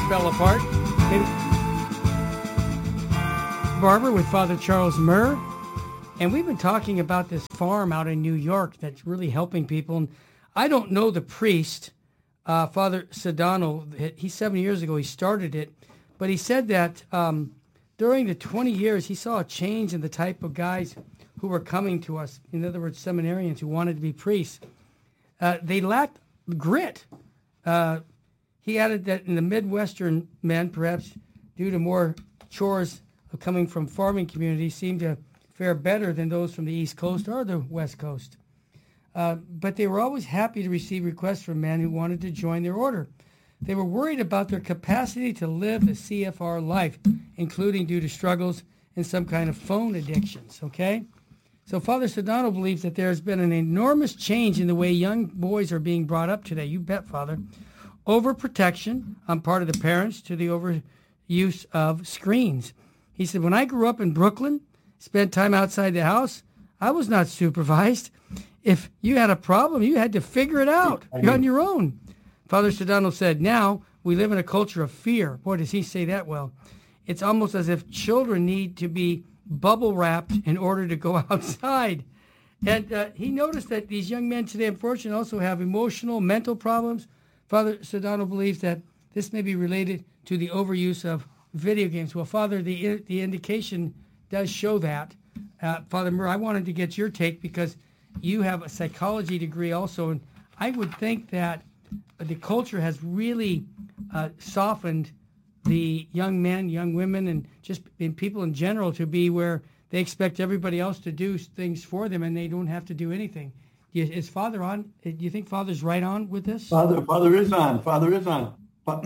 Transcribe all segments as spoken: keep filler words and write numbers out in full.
fell apart. Maybe Barber with Father Charles Murr. And we've been talking about this farm out in New York that's really helping people. And I don't know the priest, uh, Father Sedano. He seven years ago, he started it. But he said that um, during the twenty years, he saw a change in the type of guys who were coming to us. In other words, seminarians who wanted to be priests. Uh, they lacked grit. Uh, he added that in the Midwestern men, perhaps due to more chores coming from farming communities, seemed to fare better than those from the East Coast or the West Coast. Uh, but they were always happy to receive requests from men who wanted to join their order. They were worried about their capacity to live the C F R life, including due to struggles and some kind of phone addictions, okay? So Father Sedano believes that there has been an enormous change in the way young boys are being brought up today. You bet, Father. Overprotection on part of the parents to the overuse of screens. He said, when I grew up in Brooklyn, spent time outside the house, I was not supervised. If you had a problem, you had to figure it out. You're on your own. Father Sedano said, now we live in a culture of fear. Boy, does he say that well. It's almost as if children need to be bubble wrapped in order to go outside. And uh, he noticed that these young men today, unfortunately, also have emotional, mental problems. Father Sedano believes that this may be related to the overuse of video games. Well, Father, the the indication does show that. Uh, Father Murr, I wanted to get your take because you have a psychology degree also, and I would think that the culture has really uh, softened the young men, young women, and just in people in general to be where they expect everybody else to do things for them and they don't have to do anything. Is Father on? Do you think Father's right on with this? Father, Father is on. Father is on.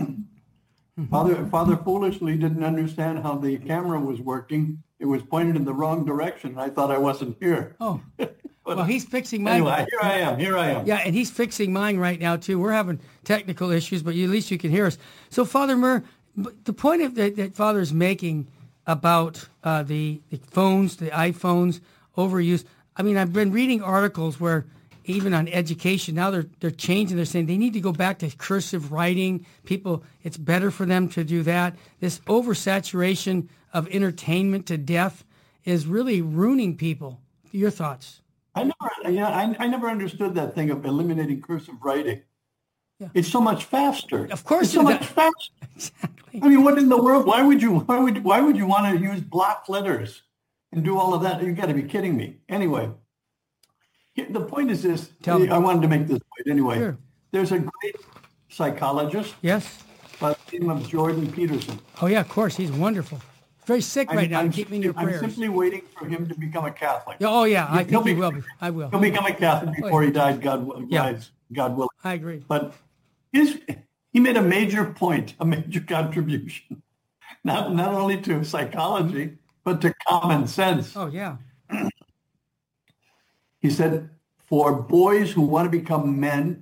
Father, Father foolishly didn't understand how the camera was working. It was pointed in the wrong direction. I thought I wasn't here. Oh, well, he's fixing mine. Anyway, here I am. Here I am. Yeah, and he's fixing mine right now too. We're having technical issues, but you, at least you can hear us. So, Father Murr, the point of that, that Father's making about uh, the, the phones, the iPhones, overuse. I mean, I've been reading articles where even on education, now they're they're changing. They're saying they need to go back to cursive writing. People, it's better for them to do that. This oversaturation of entertainment to death is really ruining people. Your thoughts? I never, yeah, I, I never understood that thing of eliminating cursive writing. Yeah. It's so much faster. Of course, it's so much faster. Exactly. I mean, what in the world? Why would you? Why would? Why would you want to use block letters and do all of that? You got to be kidding me. Anyway. The point is this. Tell me. I wanted to make this point anyway. Sure. There's a great psychologist. Yes. By the name of Jordan Peterson. Oh, yeah, of course. He's wonderful. Very sick right I'm, now. I'm, Keep in your I'm prayers. simply waiting for him to become a Catholic. Oh, yeah. I think be, he will be. I will. He'll become a Catholic before oh, yeah. he died, God, yeah. God willing. I agree. But his, he made a major point, a major contribution, not, not only to psychology, but to common sense. Oh, yeah. He said, for boys who want to become men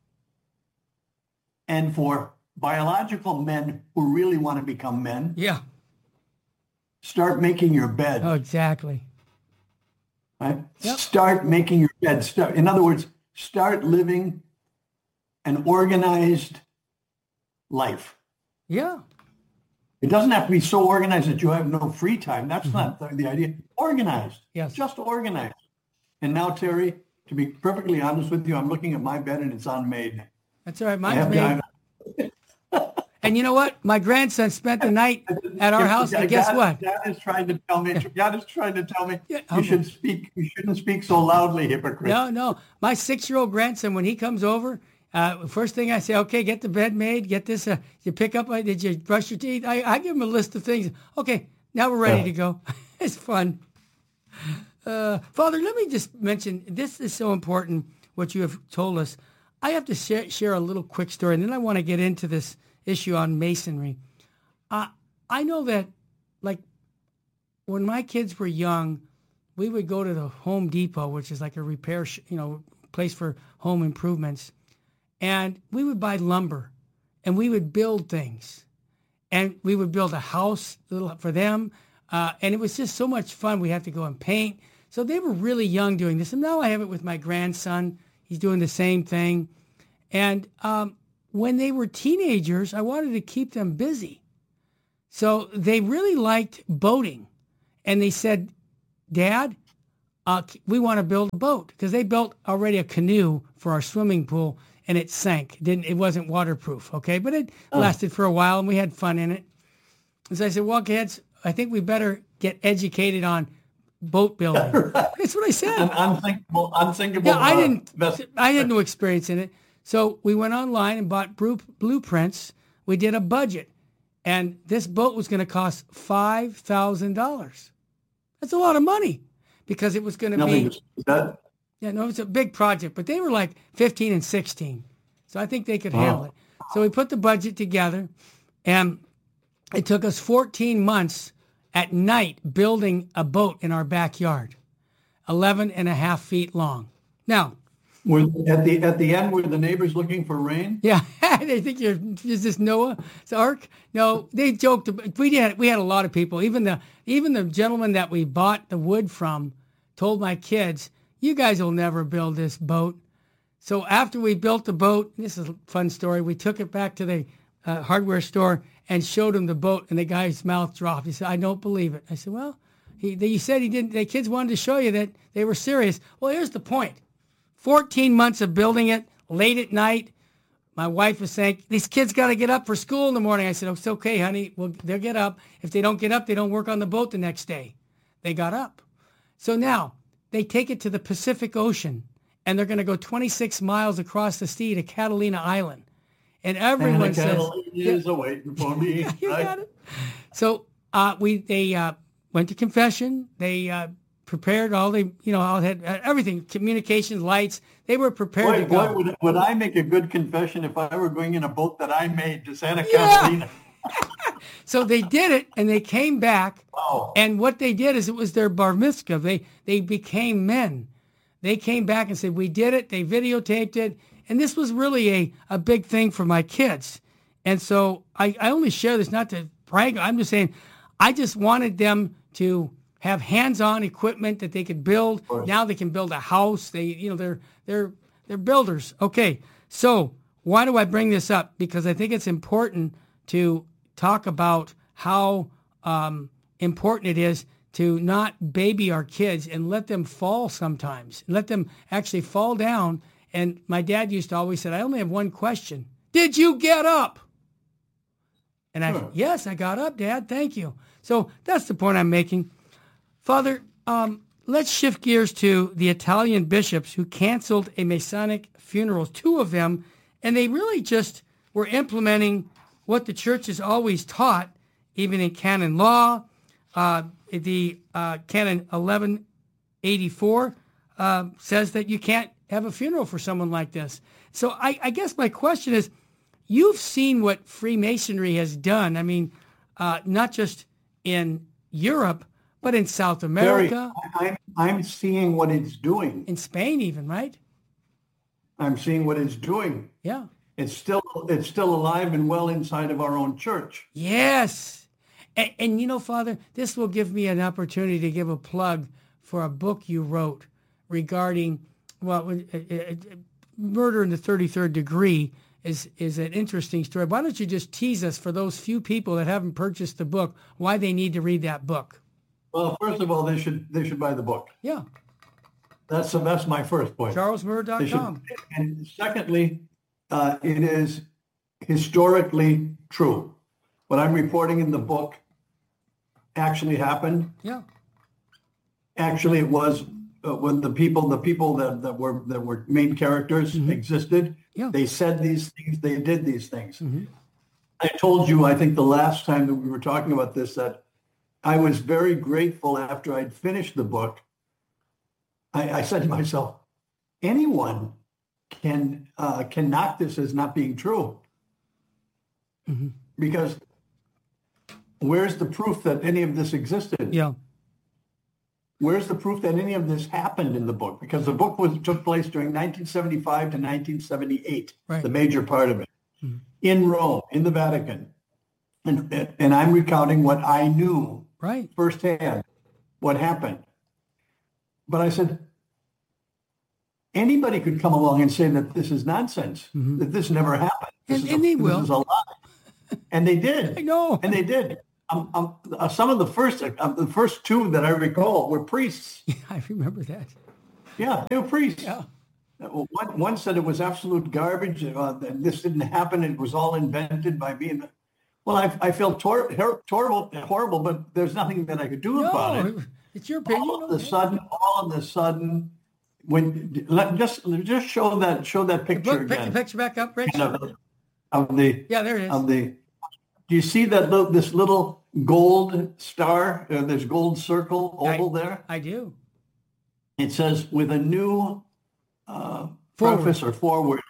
and for biological men who really want to become men, yeah, start making your bed. Oh, exactly. Right? Yep. Start making your bed. Start, in other words, start living an organized life. Yeah. It doesn't have to be so organized that you have no free time. That's mm-hmm. not the, the idea. Organized. Yes. Just organized. And now, Terry, to be perfectly honest with you, I'm looking at my bed and it's unmade. That's all right. Mine's made. And you know what? My grandson spent the night at our house, and guess God, what? God is trying to tell me. God is trying to tell me yeah, you should speak. You shouldn't speak so loudly, hypocrite. No, no. My six-year-old grandson, when he comes over, uh, first thing I say, okay, get the bed made. Get this. Uh, you pick up. Uh, did you brush your teeth? I, I give him a list of things. Okay, now we're ready yeah. to go. It's fun. Uh, Father, let me just mention, this is so important, what you have told us. I have to share, share a little quick story, and then I want to get into this issue on Masonry. Uh, I know that, like, when my kids were young, we would go to the Home Depot, which is like a repair, sh- you know, place for home improvements, and we would buy lumber, and we would build things, and we would build a house little for them, uh, and it was just so much fun. We had to go and paint. So they were really young doing this, and now I have it with my grandson. He's doing the same thing. And um, when they were teenagers, I wanted to keep them busy. So they really liked boating. And they said, Dad, uh, we want to build a boat, because they built already a canoe for our swimming pool, and it sank. It didn't, it wasn't waterproof, okay? But it oh. lasted for a while, and we had fun in it. And so I said, well, kids, I think we better get educated on boat building. Right. That's what I said. An unthinkable, unthinkable. Yeah, I didn't, best. I had no experience in it. So we went online and bought blueprints. We did a budget, and this boat was going to cost five thousand dollars. That's a lot of money, because it was going to be, that? yeah, no, it was a big project, but they were like fifteen and sixteen. So I think they could wow. handle it. So we put the budget together, and it took us fourteen months at night building a boat in our backyard, eleven and a half feet long. Now, were, at the at the end, were the neighbors looking for rain? Yeah, they think you're, is this Noah's Ark? No, they joked. We had we had a lot of people. Even the even the gentleman that we bought the wood from told my kids, "You guys will never build this boat." So after we built the boat, this is a fun story. We took it back to the uh, hardware store and showed him the boat, and the guy's mouth dropped. He said, "I don't believe it." I said, "Well, he they, you said he didn't. The kids wanted to show you that they were serious." Well, here's the point. fourteen months of building it, late at night. My wife was saying, these kids got to get up for school in the morning. I said, oh, it's okay, honey. Well, they'll get up. If they don't get up, they don't work on the boat the next day. They got up. So now they take it to the Pacific Ocean, and they're going to go twenty-six miles across the sea to Catalina Island. And everyone and says, Catalina is awaiting for me. Yeah, you right? got it. So uh, we they uh, went to confession. They uh, prepared all the, you know, all had uh, everything, communications, lights. They were prepared boy, to go. Boy, would, would I make a good confession if I were going in a boat that I made to Santa Yeah. Catalina? So they did it, and they came back. Wow. And what they did is it was their bar mitzvah. They they became men. They came back and said, we did it. They videotaped it. And this was really a, a big thing for my kids. And so I, I only share this not to brag. I'm just saying, I just wanted them to have hands-on equipment that they could build. Now they can build a house. They, you know, they're they're they're builders. Okay, so why do I bring this up? Because I think it's important to talk about how um, important it is to not baby our kids and let them fall sometimes. Let them actually fall down. And my dad used to always say, I only have one question. Did you get up? And I, Sure. yes, I got up, Dad. Thank you. So that's the point I'm making. Father, um, let's shift gears to the Italian bishops who canceled a Masonic funeral, two of them, and they really just were implementing what the church has always taught, even in canon law. Uh, the uh, canon eleven eighty-four uh, says that you can't have a funeral for someone like this. So I, I guess my question is, you've seen what Freemasonry has done. I mean, uh, not just in Europe, but in South America. Very, I'm, I'm seeing what it's doing. In Spain even, right? I'm seeing what it's doing. Yeah. It's still it's still alive and well inside of our own church. Yes. And, and you know, Father, this will give me an opportunity to give a plug for a book you wrote regarding, well, uh, uh, Murder in the thirty-third Degree is, is an interesting story. Why don't you just tease us, for those few people that haven't purchased the book, why they need to read that book? Well, first of all, they should they should buy the book. Yeah. That's that's my first point. charles murr dot com. And secondly, uh, it is historically true. What I'm reporting in the book actually happened. Yeah. Actually, it was uh, when the people the people that, that were that were main characters mm-hmm. existed. Yeah. They said these things. They did these things. Mm-hmm. I told you, I think the last time that we were talking about this, that I was very grateful after I'd finished the book. I, I said to myself, anyone can uh, can knock this as not being true. Mm-hmm. Because where's the proof that any of this existed? Yeah. Where's the proof that any of this happened in the book? Because the book was took place during nineteen seventy-five to nineteen seventy-eight, right. The major part of it, mm-hmm. in Rome, in the Vatican. And, and I'm recounting what I knew right. firsthand, what happened. But I said, anybody could come along and say that this is nonsense, mm-hmm. that this never happened. This And, is and a, they this will. is a lie. And they did. I know. And they did. Um, um, uh, some of the first, uh, the first two that I recall were priests. Yeah, I remember that. Yeah, they were priests. Yeah. One, one said it was absolute garbage. Uh, that this didn't happen. It was all invented by me. Well, I, I felt tor- horrible, horrible, but there's nothing that I could do no, about it. It's your opinion. All of a sudden, all of a sudden, when let just just show that show that picture Look, again. Pick the picture back up, Rich. Of, of the yeah, there it is. Of the, do you see that little, this little gold star? Uh, this gold circle oval I, there. I do. It says with a new uh, forward. preface or forward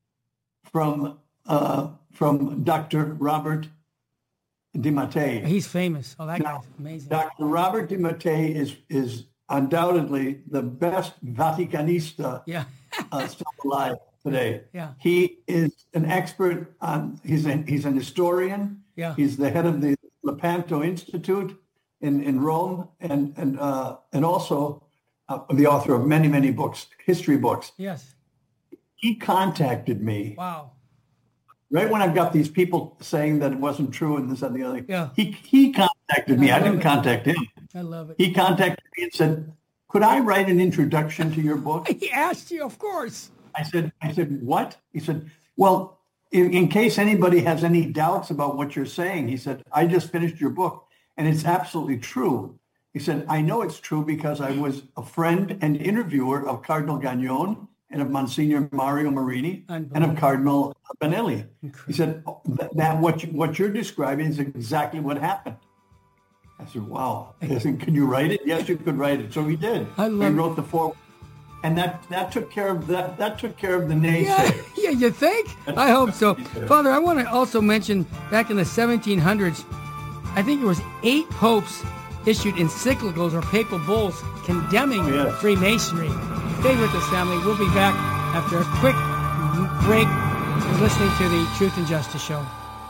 from uh, from Doctor Robert DeMattei. He's famous. Oh, that now, guy's amazing. Doctor Robert DeMattei is is undoubtedly the best Vaticanista yeah. uh, still alive today. Yeah. He is an expert on. He's an he's an historian. Yeah. He's the head of the Lepanto Institute in in Rome, and and uh, and also uh, the author of many many books, history books. Yes. He contacted me. Wow. Right when I've got these people saying that it wasn't true and this and the other. Yeah. He he contacted me. I, I didn't it. contact him. I love it. He contacted me and said, "Could I write an introduction to your book?" He asked you, of course. I said, I said, what? He said, well, in, in case anybody has any doubts about what you're saying, he said, I just finished your book and it's absolutely true. He said, I know it's true because I was a friend and interviewer of Cardinal Gagnon and of Monsignor Mario Marini and of Cardinal Benelli. Incredible. He said, that, that what, you, what you're describing is exactly what happened. I said, wow. I said, can you write it? Yes, you could write it. So he did. I love he wrote the foreword. And that, that took care of that. That took care of the naysayers. Yeah, yeah, you think? I hope so, Father. I want to also mention back in the seventeen hundreds, I think there was eight popes issued encyclicals or papal bulls condemning oh, yes. Freemasonry. Stay with us, family. We'll be back after a quick break. You're listening to the Truth and Justice Show.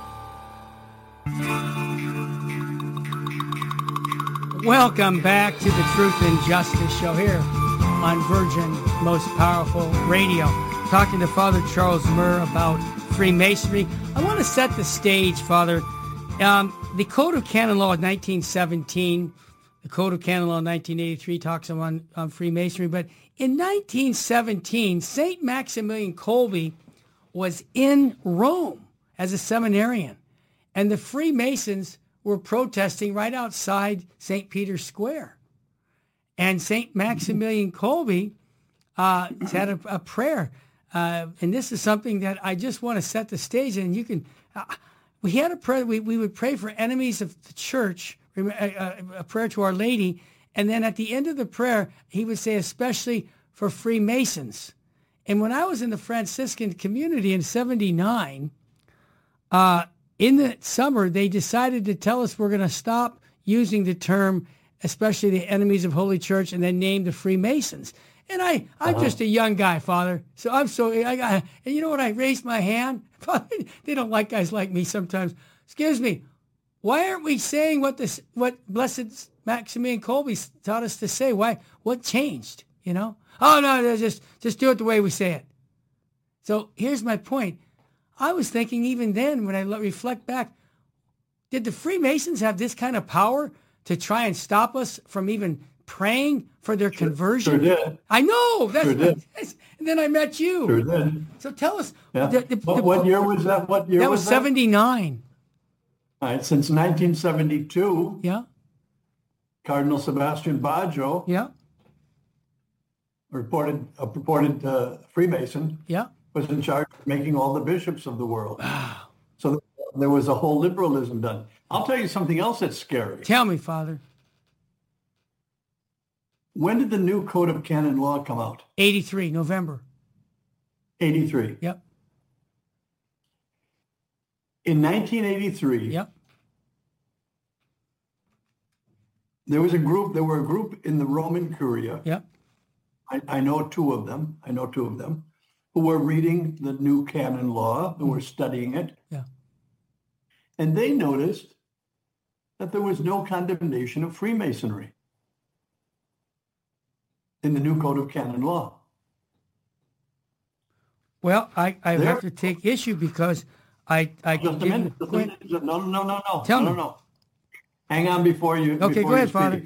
Welcome back to the Truth and Justice Show here on Virgin Most Powerful Radio. Talking to Father Charles Murr about Freemasonry. I want to set the stage, Father. Um, the Code of Canon Law of nineteen seventeen, the Code of Canon Law of nineteen eighty-three talks on, on Freemasonry, but in nineteen seventeen, Saint Maximilian Kolbe was in Rome as a seminarian, and the Freemasons were protesting right outside Saint Peter's Square. And Saint Maximilian Kolbe uh, had a, a prayer. Uh, and this is something that I just want to set the stage. And you can, uh, we had a prayer. We, we would pray for enemies of the church, a, a, a prayer to Our Lady. And then at the end of the prayer, he would say, especially for Freemasons. And when I was in the Franciscan community in seventy-nine, uh, in the summer, they decided to tell us we're going to stop using the term especially the enemies of Holy Church, and then name the Freemasons. And I, I'm uh-huh. just a young guy, Father. So I'm so, I got, and you know what? I raised my hand. They don't like guys like me sometimes. Excuse me. Why aren't we saying what this, what Blessed Maximilian Kolbe taught us to say? Why, what changed? You know? Oh no, just, just do it the way we say it. So here's my point. I was thinking even then, when I reflect back, did the Freemasons have this kind of power to try and stop us from even praying for their sure, conversion? Sure did. I know. That's, sure did. That's, and then I met you. Sure did. So tell us. Yeah. The, the, what, the, what year was that? What year that was was that? seventy-nine. All right. Since nineteen seventy-two. Yeah. Cardinal Sebastian Baggio. Yeah. Reported, a purported uh, Freemason. Yeah. Was in charge of making all the bishops of the world. So there was a whole liberalism done. I'll tell you something else that's scary. Tell me, Father. When did the new Code of Canon Law come out? eighty-three, November. eighty-three. Yep. In nineteen eighty-three, yep. there was a group, there were a group in the Roman Curia. Yep. I, I know two of them. I know two of them who were reading the new canon law, who were studying it. Yeah. And they noticed that there was no condemnation of Freemasonry in the new Code of Canon Law. Well, I, I There- have to take issue because I I can Just a give minute. you- Just a go ahead. minute. No, no, no, no. Tell no, me. no, no. Hang on before you. Okay, before go you ahead, speak. Father.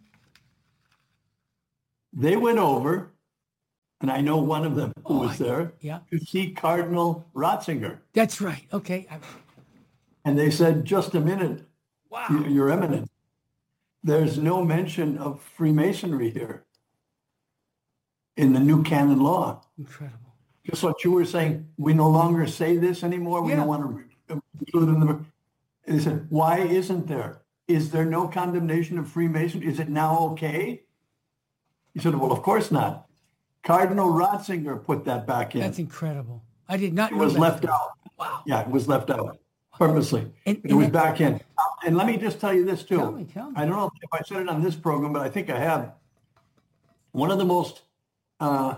They went over, and I know one of them who Oh, was there, yeah. to see Cardinal Ratzinger. That's right. Okay. I- And they said, just a minute, Wow. y- Your Eminence, there's no mention of Freemasonry here in the new canon law. Incredible. Just what you were saying, we no longer say this anymore. We Yeah. don't want to include it in the. And they said, why isn't there? Is there no condemnation of Freemasonry? Is it now okay? He said, well, of course not. Cardinal Ratzinger put that back in. That's incredible. I did not It know was that. left out. Wow. Yeah, it was left out purposely. And- It and was it- back in. And let me just tell you this too. Tell me, tell me. I don't know if I said it on this program, but I think I have. One of the most uh,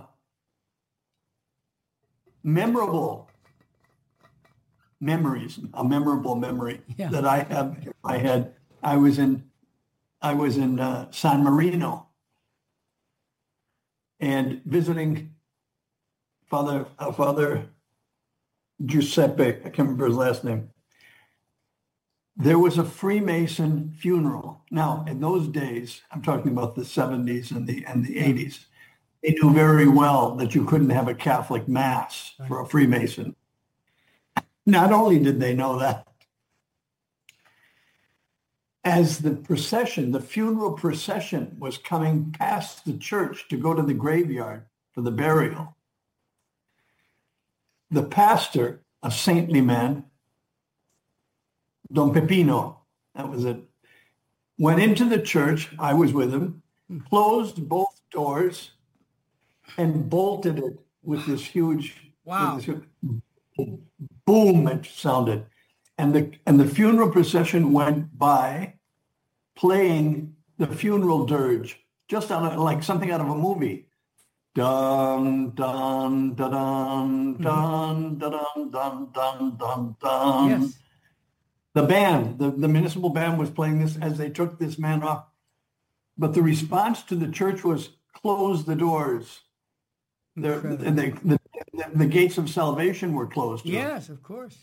memorable memories, a memorable memory Yeah. that I have. I had. I was in. I was in uh, San Marino, and visiting Father uh, Father Giuseppe. I can't remember his last name. There was a Freemason funeral. Now, in those days, I'm talking about the seventies and the and the eighties. They knew very well that you couldn't have a Catholic mass for a Freemason. Not only did they know that, as the procession, the funeral procession was coming past the church to go to the graveyard for the burial, the pastor, a saintly man, Don Pepino, that was it, went into the church, I was with him, closed both doors, and bolted it with this huge, Wow. with this huge boom, it sounded. And the, and the funeral procession went by playing the funeral dirge, just on a, like something out of a movie. Dun, dun, dun, dun, dun, dun, dun, dun, dun, dun. Yes. The band, the, the municipal band was playing this as they took this man off. But the response to the church was close the doors. The, the, the, the, the gates of salvation were closed. to it. Yes, of course.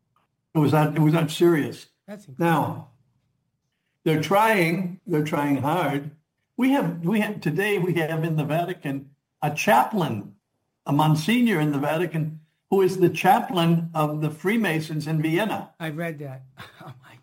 It was not, it was not serious. That's incredible. Now, they're trying, they're trying hard. We have, we have, today we have in the Vatican a chaplain, a Monsignor in the Vatican, who is the chaplain of the Freemasons in Vienna. I read that. Oh my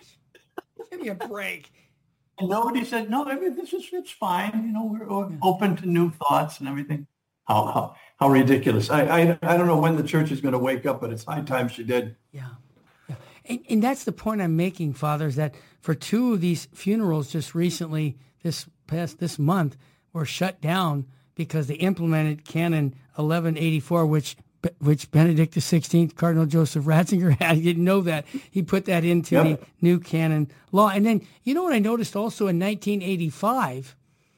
gosh. Give me a break. And nobody said, no, I mean, this is, it's fine. You know, we're o- open to new thoughts and everything. How, how, how ridiculous. I, I, I don't know when the church is going to wake up, but it's high time she did. Yeah. Yeah. And, and that's the point I'm making, Father, is that for two of these funerals just recently, this past, this month, were shut down because they implemented Canon eleven eighty-four, which which Benedict the sixteenth, Cardinal Joseph Ratzinger had. I didn't know that. He put that into Yep. the new canon law. And then, you know what I noticed also in nineteen eighty-five,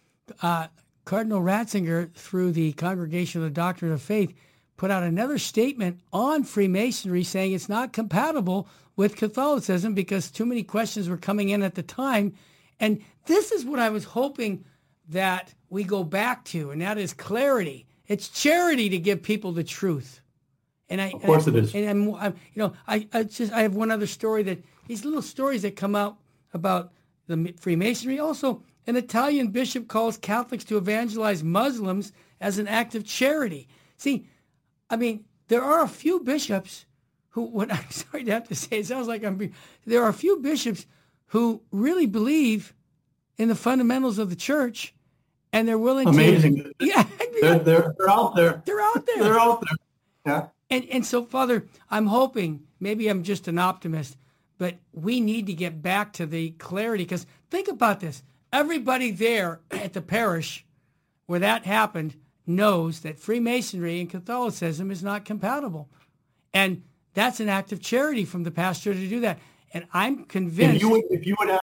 uh, Cardinal Ratzinger, through the Congregation of the Doctrine of Faith, put out another statement on Freemasonry saying it's not compatible with Catholicism because too many questions were coming in at the time. And this is what I was hoping that we go back to, and that is clarity. It's charity to give people the truth. And I, Of course and I, it is. And I'm, I'm, you know, I, I just, I have one other story that these little stories that come out about the Freemasonry. Also, an Italian bishop calls Catholics to evangelize Muslims as an act of charity. See, I mean, there are a few bishops who, what I'm sorry to have to say, it sounds like I'm being, there are a few bishops who really believe in the fundamentals of the church, and they're willing Amazing. to. Yeah, They're, they're, they're out there. they're out there. They're out there. Yeah. And and so, Father, I'm hoping, maybe I'm just an optimist, but we need to get back to the clarity, because think about this. Everybody there at the parish where that happened knows that Freemasonry and Catholicism is not compatible. And that's an act of charity from the pastor to do that. And I'm convinced. If you would, if you would have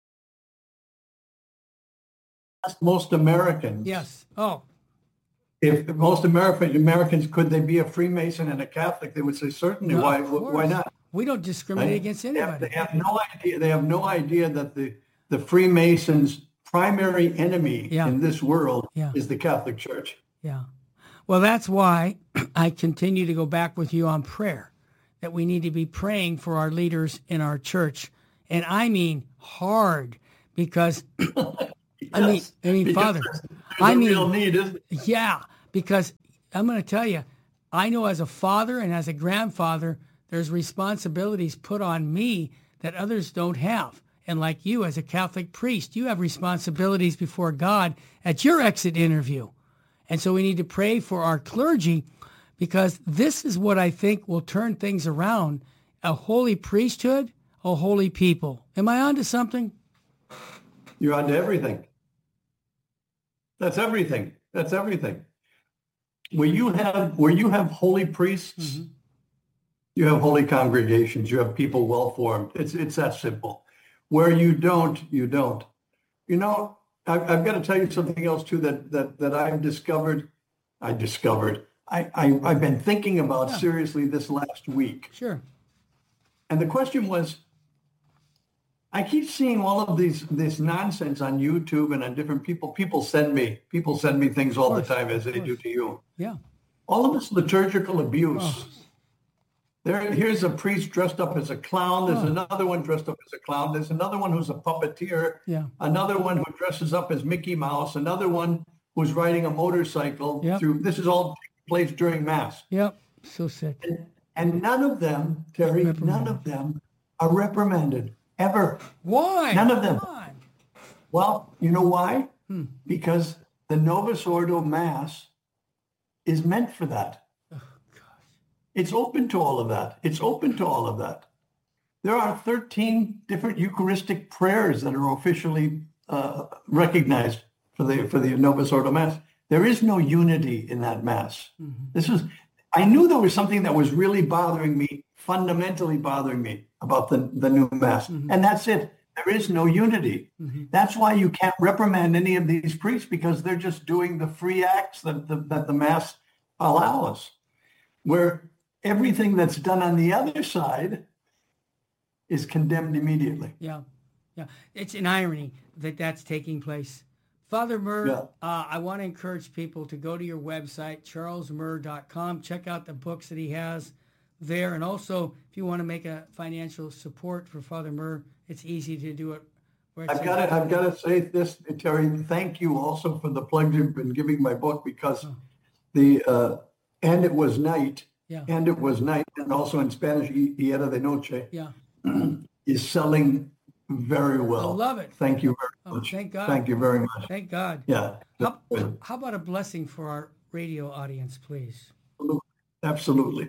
asked most Americans, Yes. Oh, if most American Americans, could they be a Freemason and a Catholic? They would say certainly. no, why? of Why course. not? We don't discriminate Right? against They have, anybody. they have no idea. They have no idea that the the Freemasons' primary enemy Yeah. in this world Yeah. is the Catholic Church. Yeah. Well, that's why I continue to go back with you on prayer, that we need to be praying for our leaders in our church. And I mean hard, because, yes, I mean, I mean, Father, there's I a mean, real need, isn't it? yeah, because I'm going to tell you, I know as a father and as a grandfather, there's responsibilities put on me that others don't have. And like you, as a Catholic priest, you have responsibilities before God at your exit interview. And so we need to pray for our clergy, because this is what I think will turn things around. A holy priesthood, a holy people. Am I onto something? You're onto everything. That's everything. That's everything. Where you have where you have holy priests, mm-hmm. you have holy congregations. You have people well formed. It's it's that simple. Where you don't, you don't. You know, I've, I've got to tell you something else too that that that I've discovered. I discovered. I, I I've been thinking about yeah. seriously this last week. Sure. And the question was, I keep seeing all of these this nonsense on YouTube and on different people. People send me people send me things all the time, as they do to you. Yeah. All of this liturgical abuse. Oh. There, here's a priest dressed up as a clown. There's Oh. another one dressed up as a clown. There's another one who's a puppeteer. Yeah. Another one who dresses up as Mickey Mouse. Another one who's riding a motorcycle Yep. through. This is all taking place during Mass. Yep. So sick. And, and none of them, Terry, none of them are reprimanded ever. Why? None of them. Why? Well, you know why? Hmm. Because the Novus Ordo Mass is meant for that. Oh, gosh. It's open to all of that. It's open to all of that. There are thirteen different Eucharistic prayers that are officially uh, recognized for the for the Novus Ordo Mass. There is no unity in that Mass. Mm-hmm. This was, I knew there was something that was really bothering me, fundamentally bothering me about the, the new Mass. Mm-hmm. And that's it. There is no unity. Mm-hmm. That's why you can't reprimand any of these priests, because they're just doing the free acts that the, that the Mass allows. Where everything that's done on the other side is condemned immediately. Yeah, yeah. It's an irony that that's taking place. Father Murr, yeah. uh, I want to encourage people to go to your website, charles murr dot com. Check out the books that he has there. And also, if you want to make a financial support for Father Murr, it's easy to do it. I've got to, I've got to say this, Terry, thank you also for the plug you've been giving my book, because oh. the, uh, and it was night, yeah. and it was night, and also in Spanish, Y Era de Noche, yeah. is selling very well. I love it. Thank you very oh, much. Thank God. Thank you very much. Thank God. Yeah. How, how about a blessing for our radio audience, please? Absolutely.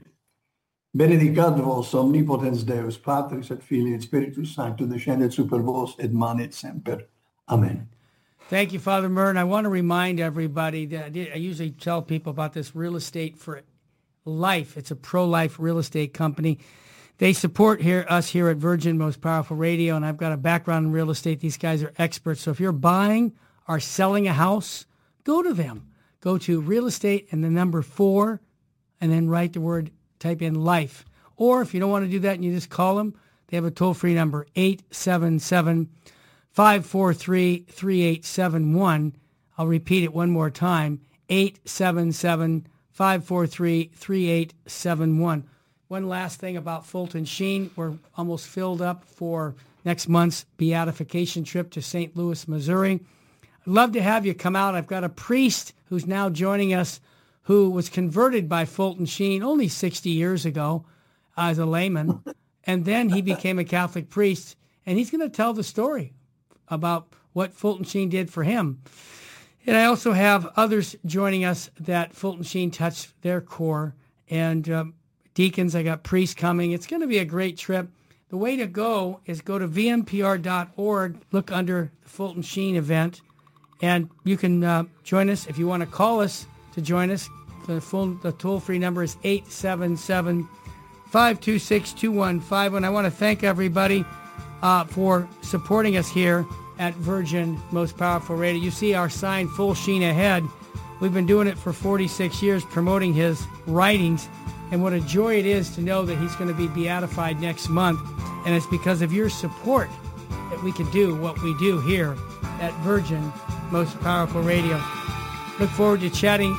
Benedicat vos omnipotens Deus, Patris et Filii et Spiritus Sanctus, descendet super vos et manet semper. Amen. Thank you, Father Murr. And I want to remind everybody that I usually tell people about this Real Estate for Life. It's a pro-life real estate company. They support here us here at Virgin Most Powerful Radio, and I've got a background in real estate. These guys are experts. So if you're buying or selling a house, go to them. Go to real estate and the number four, and then write the word, type in life. Or if you don't want to do that and you just call them, they have a toll-free number, eight seven seven, five four three, three eight seven one. I'll repeat it one more time, eight seven seven, five four three, three eight seven one. One last thing about Fulton Sheen. We're almost filled up for next month's beatification trip to Saint Louis, Missouri. I'd love to have you come out. I've got a priest who's now joining us who was converted by Fulton Sheen only sixty years ago as a layman. And then he became a Catholic priest. And he's going to tell the story about what Fulton Sheen did for him. And I also have others joining us that Fulton Sheen touched their core. And um, deacons, I got priests coming. It's going to be a great trip. The way to go is go to v m p r dot org, look under the Fulton Sheen event, and you can uh, join us. If you want to call us to join us, the full the toll-free number is eight seven seven, five two six, two one five one. I want to thank everybody uh, for supporting us here at Virgin Most Powerful Radio. You see our sign, Full Sheen Ahead. We've been doing it for forty-six years, promoting his writings. And what a joy it is to know that he's going to be beatified next month. And it's because of your support that we can do what we do here at Virgin Most Powerful Radio. Look forward to chatting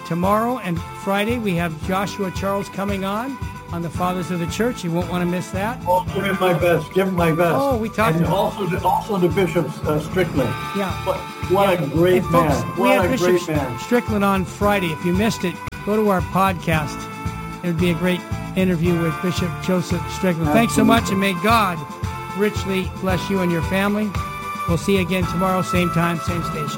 tomorrow and Friday, we have Joshua Charles coming on, on the Fathers of the Church. You won't want to miss that. Oh, give him my best. Give him my best. Oh, we talked and about also to, also to Bishop uh, Strickland. Yeah. What, what yeah. a great and folks, man. We What had a Bishop great man. Strickland on Friday. If you missed it, go to our podcast. It would be a great interview with Bishop Joseph Strickland. Absolutely. Thanks so much, and may God richly bless you and your family. We'll see you again tomorrow, same time, same station.